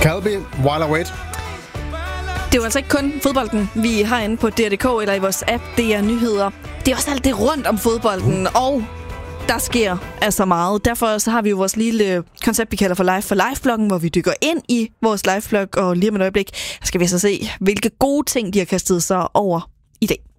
Calby, While I Wait. Det er jo altså ikke kun fodbolden, vi har inde på DR.dk eller i vores app, DR Nyheder. Det er også alt det rundt om fodbolden, og der sker altså meget. Derfor så har vi jo vores lille koncept, vi kalder for Live-bloggen, hvor vi dykker ind i vores live-blog, og lige om et øjeblik skal vi så se, hvilke gode ting, de har kastet sig over i dag.